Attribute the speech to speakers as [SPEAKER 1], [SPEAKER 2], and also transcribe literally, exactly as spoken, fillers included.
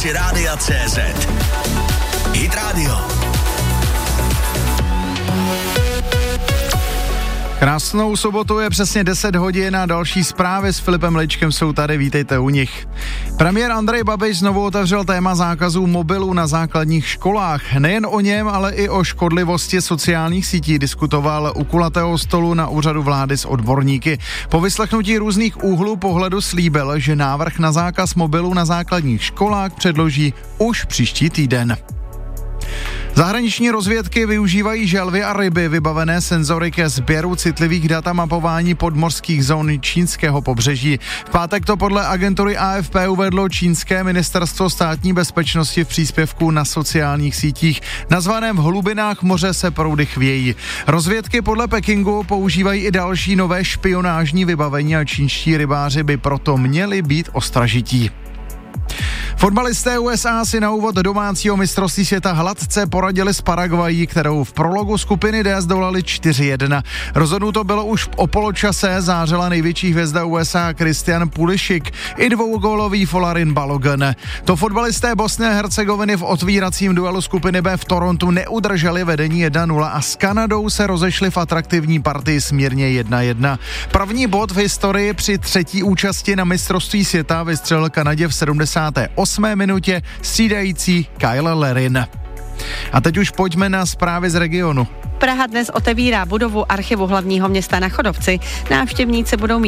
[SPEAKER 1] aplikaci Rádia C Z. Hit Radio.
[SPEAKER 2] Krásnou sobotu, je přesně deset hodin a další zprávy s Filipem Ličkem jsou tady, vítejte u nich. Premiér Andrej Babiš znovu otevřel téma zákazu mobilů na základních školách. Nejen o něm, ale i o škodlivosti sociálních sítí diskutoval u kulatého stolu na úřadu vlády s odborníky. Po vyslechnutí různých úhlů pohledu slíbil, že návrh na zákaz mobilů na základních školách předloží už příští týden. Zahraniční rozvědky využívají želvy a ryby vybavené senzory ke sběru citlivých dat a mapování podmořských zón čínského pobřeží. V pátek to podle agentury A F P uvedlo čínské ministerstvo státní bezpečnosti v příspěvku na sociálních sítích. Nazvaném V hlubinách moře se proudy chvějí. Rozvědky podle Pekingu používají i další nové špionážní vybavení a čínští rybáři by proto měli být ostražití. Fotbalisté U S A si na úvod domácího mistrovství světa hladce poradili s Paraguají, kterou v prologu skupiny D zdolali čtyři jedna. Rozhodnuto bylo už o poločase, zářila největší hvězda U S A Christian Pulisic i dvougólový Folarin Balogun. To fotbalisté Bosny a Hercegoviny v otvíracím duelu skupiny B v Torontu neudrželi vedení jedna nula a s Kanadou se rozešli v atraktivní partii smírně jedna jedna. První bod v historii při třetí účasti na mistrovství světa vystřelil Kanadě v sedmdesáté osmé minutě střídající Kyle Larin. A teď už pojďme na zprávy z regionu.
[SPEAKER 3] Praha dnes otevírá budovu archivu hlavního města na Chodovci. Návštěvníci budou mít